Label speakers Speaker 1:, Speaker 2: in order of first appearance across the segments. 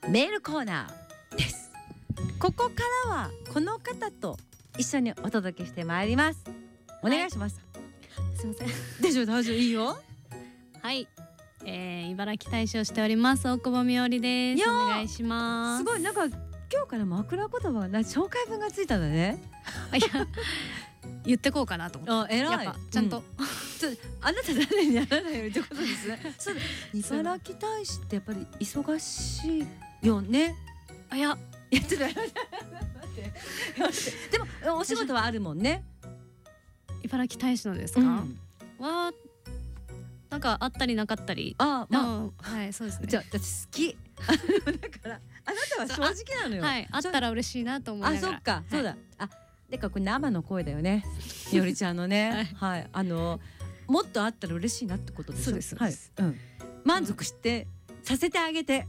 Speaker 1: メールコーナーです。ここからはこの方と一緒にお届けしてまいります。お願いします。
Speaker 2: すいません。
Speaker 1: 大丈夫いいよ。
Speaker 2: はい、茨城大使をしております大久保みおりです。お願いします。
Speaker 1: すごい、なんか今日から枕言葉が紹介文がついたんだね。
Speaker 2: いや言ってこうかなと思って。
Speaker 1: 偉い。
Speaker 2: やっぱちゃんと、
Speaker 1: あなた誰にやらないよってことですね。そう、茨城大使ってやっぱり忙しいよね。
Speaker 2: いや
Speaker 1: ちょっと待ってでもお仕事はあるもんね。
Speaker 2: 茨城大使のですか、はなんかあったりなかったり。はいそうですね。
Speaker 1: じゃあ私好きだからあなたは正直なのよ。
Speaker 2: はい、あったら嬉しいなと思いながら。
Speaker 1: そっか、そうだ。でかこれ生の声だよね。みおりちゃんのね。はい、もっとあったら嬉しいなってことです。
Speaker 2: そうです。
Speaker 1: はい、満足してさせてあげて。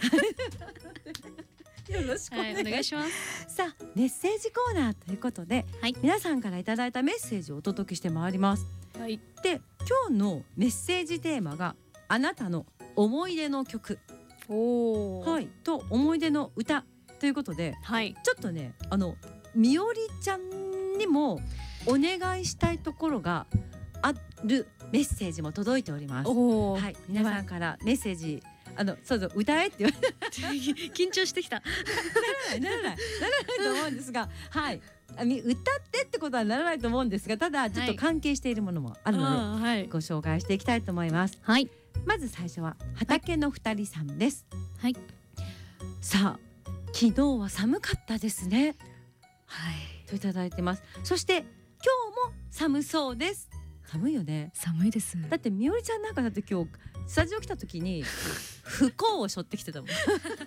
Speaker 1: よろしくお願いします。さあ、メッセージコーナーということで、皆さんからいただいたメッセージをお届けしてまいります。で、今日のメッセージテーマがあなたの思い出の曲、と思い出の歌ということで、ちょっとね、みおりちゃんにもお願いしたいところがあるメッセージも届いております。はい、皆さんからメッセージ、そう歌えって言われて
Speaker 2: 緊張してきた。
Speaker 1: ならないと思うんですが、はい、歌ってってことはならないと思うんですが、ただちょっと関係しているものもあるので、ご紹介していきたいと思います。まず最初は畑の二人さんです。さあ、昨日は寒かったですね。といただいてます。そして今日も寒そうです。寒いよね。寒いです。だってみおりちゃんなんかだって今日スタジオ来た時に不幸を背負ってきてたもん。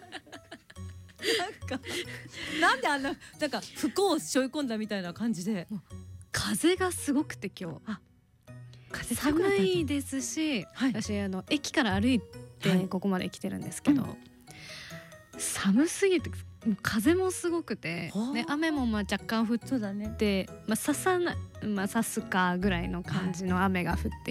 Speaker 1: なんでなんか不幸を背負い込んだみたいな感じで。
Speaker 2: 風がすごくて今日。風寒いですし、私駅から歩いてここまで来てるんですけど、寒すぎて風もすごくて、雨も若干降って、さすかぐらいの感じの雨が降って